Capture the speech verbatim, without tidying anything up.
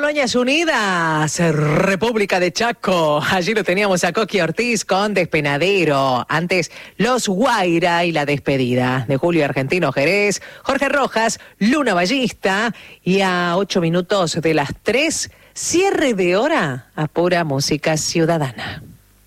Colonias Unidas, República de Chaco. Allí lo teníamos a Coqui Ortiz con Despenadero. Antes, Los Guaira y la despedida de Julio Argentino Jerez, Jorge Rojas, Luna Ballista. Y a ocho minutos de las tres, cierre de hora a pura música ciudadana.